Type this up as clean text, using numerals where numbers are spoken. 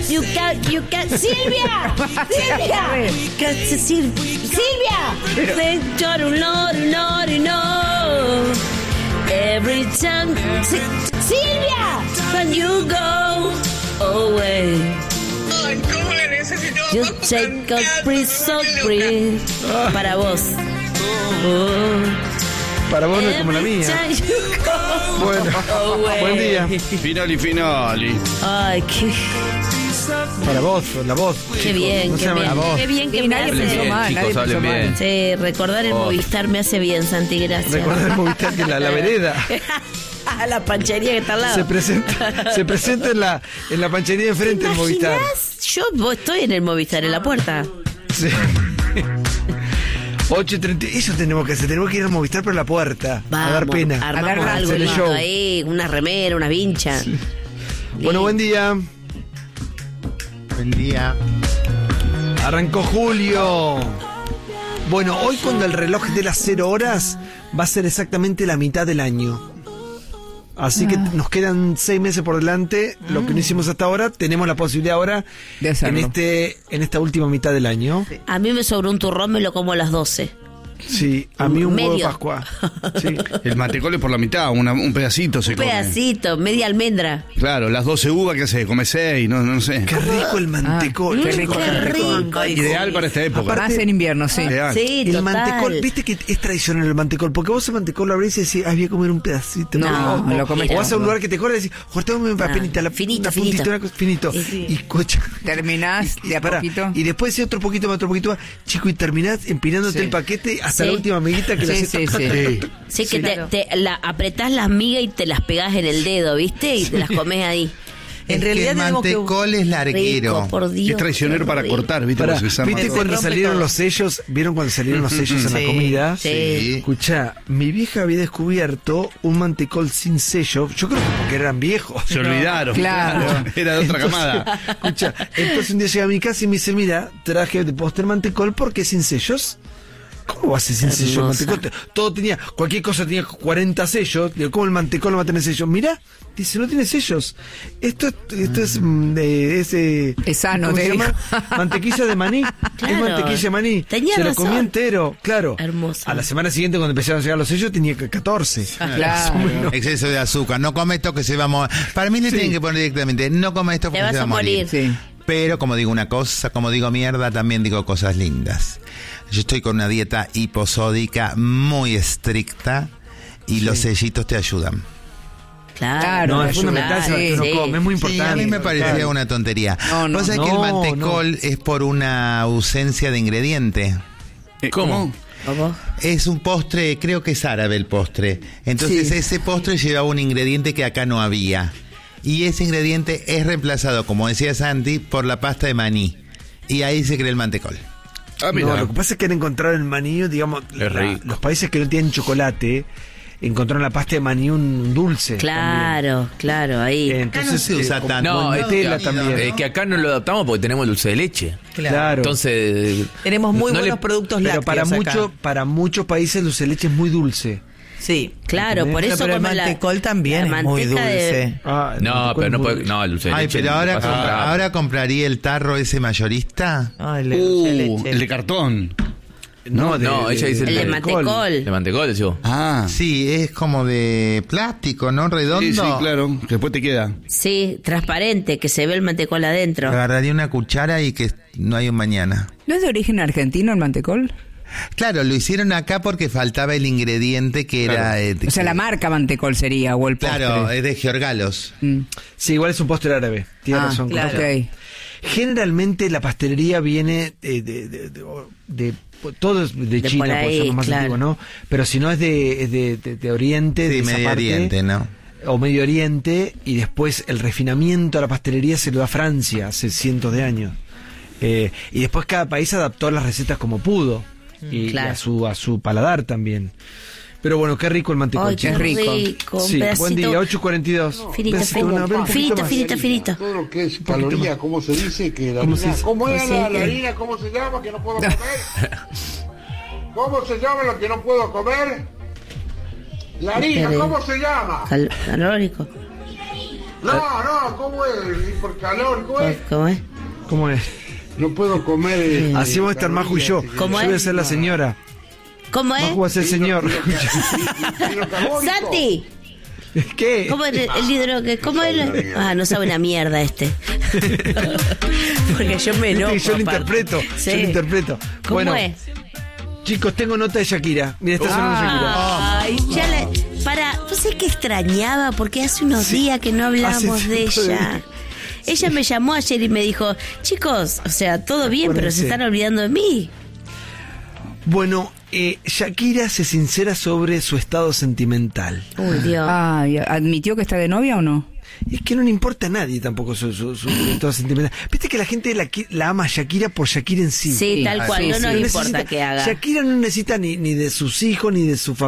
You can. ¡Silvia! ¡Silvia! No. Every time. ¡Silvia! When you go away. Ay, cómo le necesito. You take a breath. Para vos. Para vos no es como la mía. Bueno, buen día. Finali. Ay, qué... Para vos, la voz. Qué bien, no qué bien. Qué bien que me hace. Chicos, hablen bien. Sí, recordar el Movistar me hace bien, Santi, gracias. Recordar el Movistar que la vereda. La panchería que está al lado. Se presenta en la panchería de enfrente el Movistar. Yo estoy en el Movistar, en la puerta. Sí. 8:30, eso tenemos que hacer, tenemos que ir al Movistar por la puerta. Vamos, a dar pena. Armamos algo hacer el show. ahí, una remera, una vincha. Sí. Bueno, buen día. Buen día. Arrancó julio. Bueno, hoy cuando el reloj dé las 0 horas va a ser exactamente la mitad del año. Así que nos quedan 6 meses por delante. Lo que no hicimos hasta ahora, tenemos la posibilidad ahora de hacerlo. en esta última mitad del año. Sí. A mí me sobró un turrón, me lo como a las 12. Sí, a mí un huevo de Pascua. Sí. El mantecol es por la mitad, un pedacito se come. Un pedacito, media almendra. Claro, las 12 uvas, ¿qué hace? Come 6, no sé. Qué rico el mantecol. Qué rico. Ideal para esta época. Aparte, más en invierno, sí. Ideal. Sí, el total. mantecol, viste que es tradicional el mantecol, porque vos el mantecol lo abrís y decís, voy a comer un pedacito. No, lo comes. O vas a un lugar que te corre y decís, cortame una penita, finito, una puntita, finito. una cosa, finito. Sí. Y escucha. Terminás de a poquito. Y después sí, otro poquito más, chico, y terminás empinándote el paquete hasta la última amiguita que la Sí, Sí, que Sí. te apretás las migas y te las pegás en el dedo, ¿viste? Y te las comés ahí. En realidad el mantecol es larguero. Rico, por Dios, Es traicionero para rico. cortar, ¿viste? Pará, Porque se llama- ¿viste cuando salieron los sellos? ¿Vieron cuando salieron los sellos en la comida? Sí. Escuchá, mi vieja había descubierto un mantecol sin sello. Yo creo que porque eran viejos. Se olvidaron. Claro. Era de otra camada. Escucha, entonces un día llega a mi casa y me dice, mira, traje de póster mantecol porque sin sellos. ¿Cómo va a ser sin sello el mantecol? Todo tenía, cualquier cosa tenía 40 sellos. Digo, ¿cómo el mantecol no va a tener sellos? Mira, dice, no tiene sellos. Esto es Es sano, ¿cómo te se digo. llama? Mantequilla de maní. Claro. Es mantequilla de maní. Tenía Se lo razón. comí entero, claro. Hermoso. A la semana siguiente, cuando empezaron a llegar los sellos, tenía 14. Claro. Exceso de azúcar. No come esto que se va a morir. Para mí le tienen que poner directamente, no come esto Te porque vas se va a morir. Sí. Pero como digo una cosa, como digo mierda, también digo cosas lindas. Yo estoy con una dieta hiposódica muy estricta y los sellitos te ayudan. Claro, No, es fundamental claro, saber que uno sí. come, es muy Sí, importante. a mí me parecía Claro. una tontería. No, Vos sabés que el no, mantecol es por una ausencia de ingrediente. ¿Cómo? ¿Cómo? Es un postre, creo que es árabe el postre. Entonces Sí. ese postre llevaba un ingrediente que acá no había. Y ese ingrediente es reemplazado, como decía Santi, por la pasta de maní. Y ahí se crea el mantecol. Ah, mira. No, lo que pasa es que han encontrado el maní, digamos, rico. los países que no tienen chocolate, encontraron la pasta de maní un dulce. Claro, claro, ahí. Acá no se usa como tanto. con No, Nutella que, también. que acá no lo adaptamos porque tenemos dulce de leche. Claro. Entonces. Tenemos muy no buenos le- productos Pero lácteos para muchos países el dulce de leche es muy dulce. Sí. Claro, por eso Pero el como mantecol también la es muy manteca dulce. No, pero no puede. No, el dulce de Ay, leche. pero ahora, pasa un trapo. ahora compraría el tarro ese mayorista. Ay, le dulce de leche. El de cartón. No, ella dice El de mantecol. De mantecol, digo. Ah. Sí, es como de plástico, ¿no? Redondo. Sí, claro. Que después te queda. Sí, transparente, que se ve el mantecol adentro. Agarraría una cuchara y que no hay un mañana. ¿No es de origen argentino el mantecol? Claro, lo hicieron acá porque faltaba el ingrediente que era... O sea, la marca mantecol sería, o el postre. Claro, es de Georgalos. Sí, igual es un postre árabe. Tiene razón. claro. correcto. Ok. Generalmente la pastelería viene todo es de De China, por por ahí, ser lo más claro. antiguo, ¿no? Pero si no es de Oriente, Sí, de esa Medio parte, Oriente, ¿no? o Medio Oriente, y después el refinamiento a la pastelería se lo da Francia hace cientos de años. Y después cada país adaptó las recetas como pudo, y claro. a su paladar también. Pero bueno, qué rico el mantecol. Ay, qué Es rico. rico. Un Sí, pedacito. buen día, 8:42. Finito, Besito, una- ven un poquito más. finito. Todo lo que es caloría, ¿cómo se dice? Que la ¿Cómo harina, se dice? ¿Cómo es Sí, la sí. harina? ¿Cómo se llama? Que no puedo comer. ¿Cómo se llama lo que no puedo comer? La harina, ¿cómo se llama? Calórico. No, ¿cómo es? ¿Y por calor? ¿Cómo es? ¿Cómo es? ¿Cómo es? No puedo comer. Así vamos a estar Maju y yo. ¿Cómo Yo voy a es? ser la señora. ¿Cómo es? Maju va a ser el señor. ¡Santi! ¿Qué? ¿Cómo es el hidro? ¿Cómo es? No sabe una mierda este. Porque yo me enojo. Yo lo aparte. interpreto. Sí. Yo lo interpreto. ¿Cómo Bueno, es? chicos, tengo nota de Shakira. Mira, está sonando Shakira. Ay, ya le... no sé qué extrañaba, porque hace unos días que no hablamos hace de 5 ella. días. Ella me llamó ayer y me dijo, chicos, o sea, todo bien, pero se Acuérdense. están olvidando de mí. Bueno, Shakira se sincera sobre su estado sentimental. Uy, Dios. Ay, ¿admitió que está de novia o no? Es que no le importa a nadie tampoco su estado sentimental. Viste que la gente la ama a Shakira por Shakira en sí. Sí, tal cual, sí, no sí. nos No importa necesita- que haga. Shakira no necesita ni de sus hijos, ni de su familia.